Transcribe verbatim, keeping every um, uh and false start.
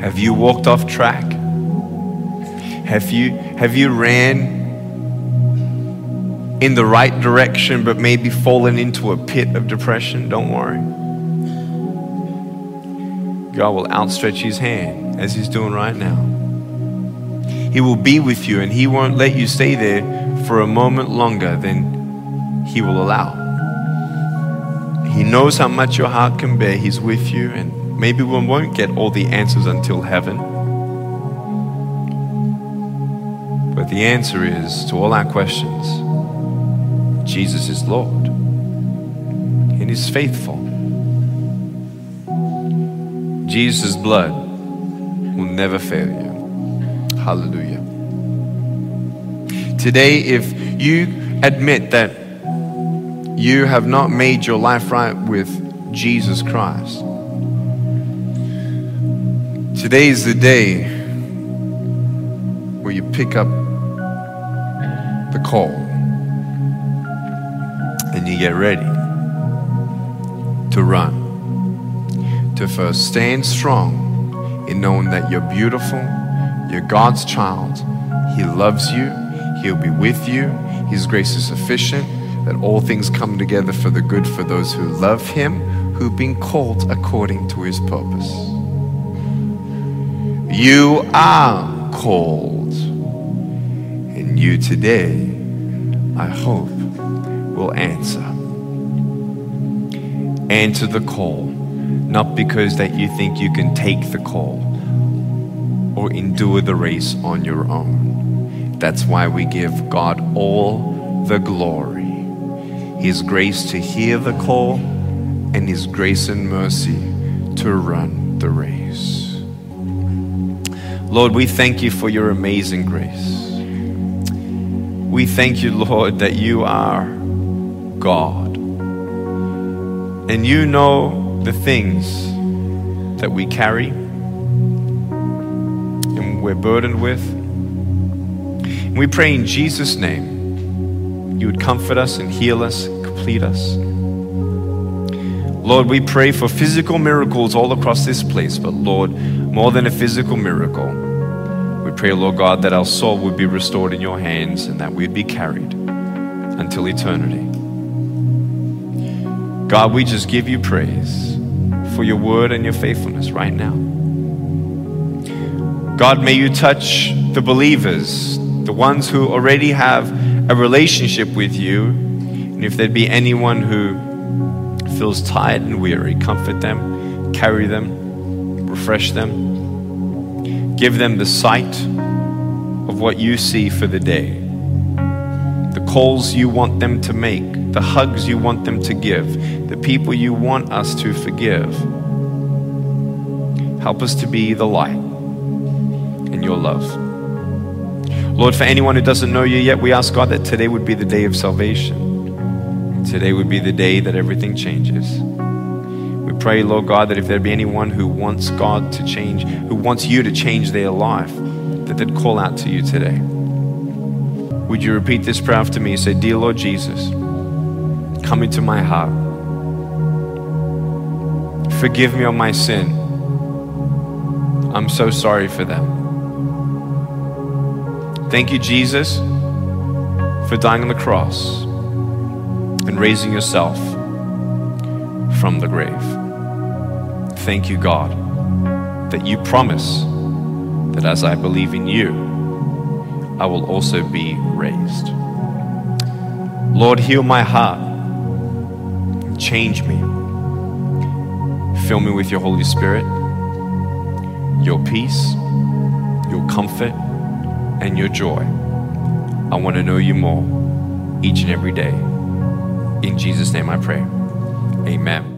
Have you walked off track? Have you, have you ran in the right direction but maybe fallen into a pit of depression? Don't worry. God will outstretch his hand as he's doing right now. He will be with you, and he won't let you stay there for a moment longer than he will allow. He knows how much your heart can bear. He's with you, and maybe we won't get all the answers until heaven. But the answer is, to all our questions, Jesus is Lord, and he's faithful. Jesus' blood will never fail you. Hallelujah. Today, if you admit that you have not made your life right with Jesus Christ, today is the day where you pick up the call and you get ready to run, to first stand strong in knowing that you're beautiful, you're God's child, he loves you, he'll be with you, his grace is sufficient, that all things come together for the good for those who love him, who've been called according to his purpose. You are called, and you today, I hope, will answer. Answer the call, not because that you think you can take the call or endure the race on your own. That's why we give God all the glory. His grace to hear the call and his grace and mercy to run the race. Lord, we thank you for your amazing grace. We thank you, Lord, that you are God. And you know the things that we carry and we're burdened with. And we pray in Jesus' name, you would comfort us and heal us, complete us. Lord, we pray for physical miracles all across this place, but Lord, more than a physical miracle, we pray, Lord God, that our soul would be restored in your hands and that we'd be carried until eternity. God, we just give you praise for your word and your faithfulness right now. God, may you touch the believers, the ones who already have a relationship with you. And if there'd be anyone who feels tired and weary, comfort them, carry them, refresh them. Give them the sight of what you see for the day. The calls you want them to make, the hugs you want them to give, the people you want us to forgive. Help us to be the light in your love. Lord, for anyone who doesn't know you yet, we ask God that today would be the day of salvation. Today would be the day that everything changes. We pray, Lord God, that if there be anyone who wants God to change, who wants you to change their life, that they'd call out to you today. Would you repeat this prayer after me? Say, dear Lord Jesus, come into my heart. Forgive me of my sin. I'm so sorry for them. Thank you, Jesus, for dying on the cross and raising yourself from the grave. Thank you, God, that you promise that as I believe in you, I will also be raised. Lord, heal my heart. Change me. Fill me with your Holy Spirit, your peace, your comfort, and your joy. I want to know you more each and every day. In Jesus' name I pray. Amen.